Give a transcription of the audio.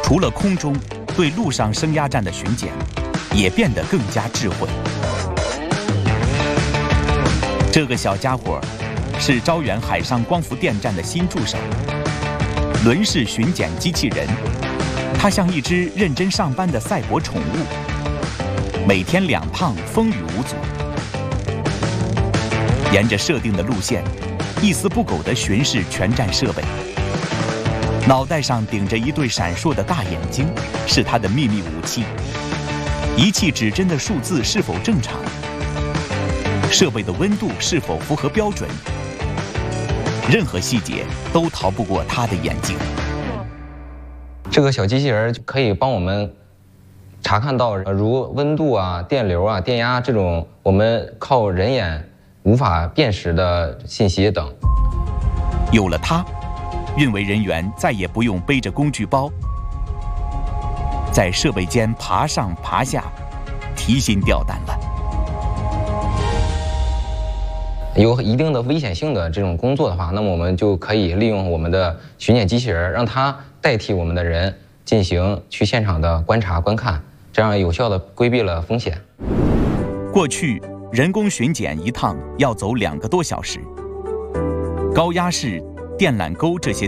除了空中，对陆上升压站的巡检也变得更加智慧。这个小家伙是招远海上光伏电站的新助手，轮式巡检机器人。它像一只认真上班的赛博宠物，每天2趟，风雨无阻，沿着设定的路线，一丝不苟地巡视全站设备。脑袋上顶着一对闪烁的大眼睛，是它的秘密武器。仪器指针的数字是否正常？设备的温度是否符合标准？任何细节都逃不过它的眼睛。 这个小机器人可以帮我们查看到如温度啊、电流啊、电压这种我们靠人眼无法辨识的信息等。 有了它，运维人员再也不用背着工具包，在设备间爬上爬下，提心吊胆了。 有一定的危险性的这种工作的话，那么我们就可以利用我们的巡检机器人，让它代替我们的人进行去现场的观察观看，这样有效地规避了风险。 过去人工巡检一趟要走2个多小时，高压式、电缆钩这些